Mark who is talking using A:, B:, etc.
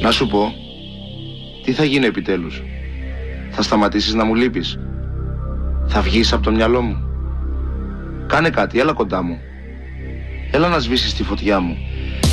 A: Να σου πω, τι θα γίνει επιτέλους? Θα σταματήσεις να μου λείπεις? Θα βγεις από το μυαλό μου? Κάνε κάτι, έλα κοντά μου. Έλα να σβήσεις τη φωτιά μου.